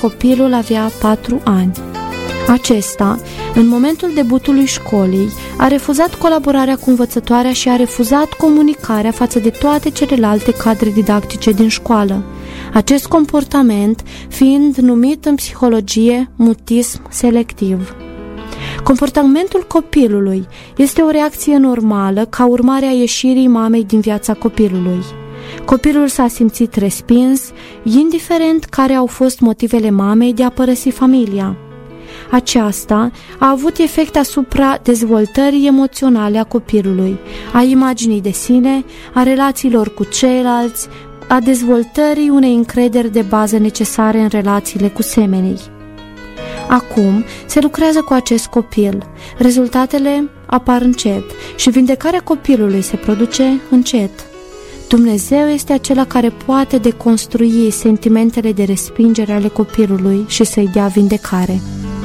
copilul avea 4 ani. Acesta, în momentul debutului școlii, a refuzat colaborarea cu învățătoarea și a refuzat comunicarea față de toate celelalte cadre didactice din școală. Acest comportament fiind numit în psihologie mutism selectiv. Comportamentul copilului este o reacție normală ca urmare a ieșirii mamei din viața copilului. Copilul s-a simțit respins, indiferent care au fost motivele mamei de a părăsi familia. Aceasta a avut efect asupra dezvoltării emoționale a copilului, a imaginii de sine, a relațiilor cu ceilalți, a dezvoltării unei încrederi de bază necesare în relațiile cu semenii. Acum se lucrează cu acest copil. Rezultatele apar încet și vindecarea copilului se produce încet. Dumnezeu este acela care poate deconstrui sentimentele de respingere ale copilului și să-i dea vindecare.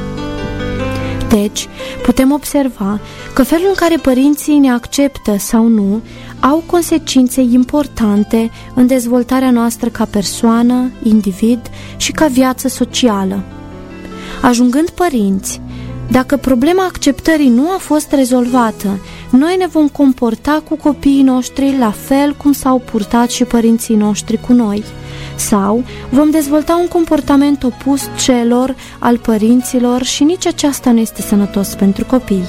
Deci, putem observa că felul în care părinții ne acceptă sau nu au consecințe importante în dezvoltarea noastră ca persoană, individ și ca viață socială. Ajungând părinți, dacă problema acceptării nu a fost rezolvată, noi ne vom comporta cu copiii noștri la fel cum s-au purtat și părinții noștri cu noi. Sau vom dezvolta un comportament opus celor al părinților și nici aceasta nu este sănătos pentru copii.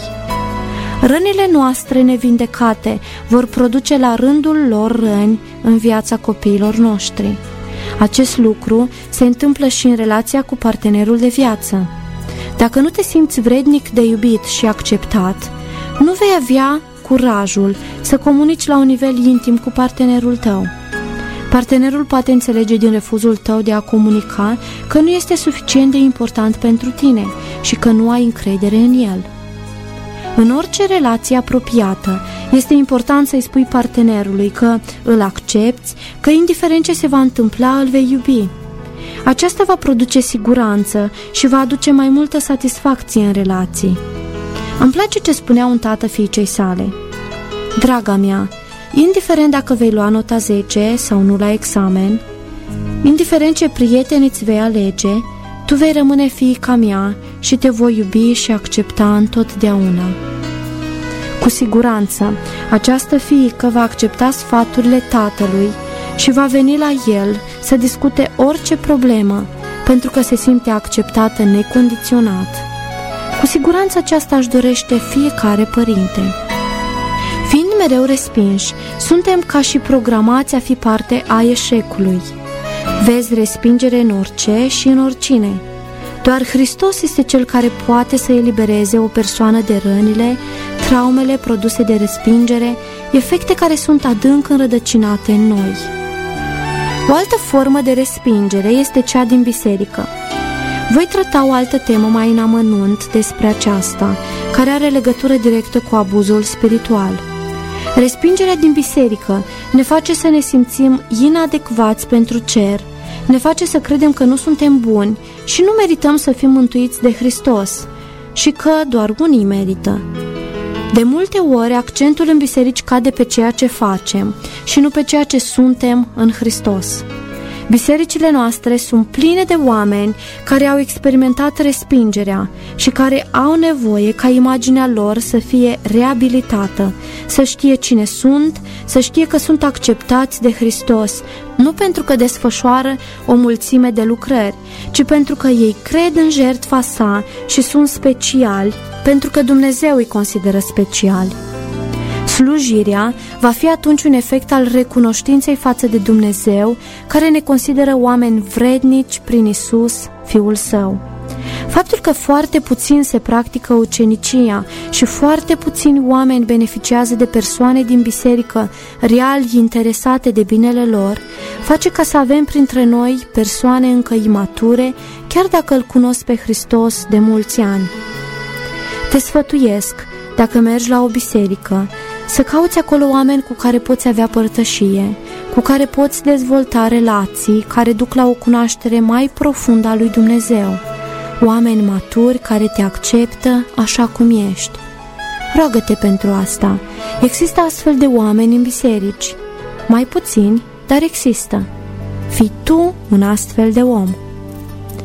Rănile noastre nevindecate vor produce la rândul lor răni în viața copiilor noștri. Acest lucru se întâmplă și în relația cu partenerul de viață. Dacă nu te simți vrednic de iubit și acceptat, nu vei avea curajul să comunici la un nivel intim cu partenerul tău. Partenerul poate înțelege din refuzul tău de a comunica că nu este suficient de important pentru tine și că nu ai încredere în el. În orice relație apropiată, este important să-i spui partenerului că îl accepți, că indiferent ce se va întâmpla, îl vei iubi. Aceasta va produce siguranță și va aduce mai multă satisfacție în relații. Îmi place ce spunea un tată fiicei sale. Draga mea, indiferent dacă vei lua nota 10 sau nu la examen, indiferent ce prieteni îți vei alege, tu vei rămâne fiica mea și te voi iubi și accepta întotdeauna. Cu siguranță, această fiică va accepta sfaturile tatălui și va veni la el să discute orice problemă, pentru că se simte acceptată necondiționat. Cu siguranță aceasta își dorește fiecare părinte. Fiind mereu respinși, suntem ca și programați a fi parte a eșecului. Vezi respingere în orice și în oricine. Doar Hristos este Cel care poate să elibereze o persoană de rănile, traumele produse de respingere, efecte care sunt adânc înrădăcinate în noi. O altă formă de respingere este cea din biserică. Voi trata o altă temă mai în amănunt despre aceasta, care are legătură directă cu abuzul spiritual. Respingerea din biserică ne face să ne simțim inadecvați pentru cer, ne face să credem că nu suntem buni și nu merităm să fim mântuiți de Hristos și că doar unii merită. De multe ori, accentul în biserici cade pe ceea ce facem și nu pe ceea ce suntem în Hristos. Bisericile noastre sunt pline de oameni care au experimentat respingerea și care au nevoie ca imaginea lor să fie reabilitată, să știe cine sunt, să știe că sunt acceptați de Hristos, nu pentru că desfășoară o mulțime de lucrări, ci pentru că ei cred în jertfa sa și sunt speciali, pentru că Dumnezeu îi consideră speciali. Slujirea va fi atunci un efect al recunoștinței față de Dumnezeu, care ne consideră oameni vrednici prin Isus, Fiul Său. Faptul că foarte puțin se practică ucenicia și foarte puțini oameni beneficiază de persoane din biserică real interesate de binele lor, face ca să avem printre noi persoane încă imature, chiar dacă îl cunosc pe Hristos de mulți ani. Te sfătuiesc, dacă mergi la o biserică, să cauți acolo oameni cu care poți avea părtășie, cu care poți dezvolta relații care duc la o cunoaștere mai profundă a lui Dumnezeu. Oameni maturi care te acceptă așa cum ești. Roagă-te pentru asta. Există astfel de oameni în biserici. Mai puțini, dar există. Fii tu un astfel de om.